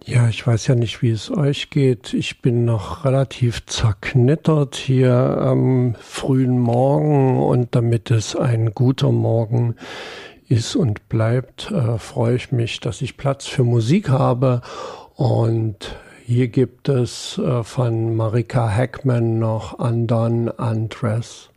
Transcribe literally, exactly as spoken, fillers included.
Ja, ich weiß ja nicht, wie es euch geht. Ich bin noch relativ zerknittert hier am frühen Morgen, und damit es ein guter Morgen ist und bleibt, äh, freue ich mich, dass ich Platz für Musik habe. Und hier gibt es äh, von Marika Hackman noch Undone Undress.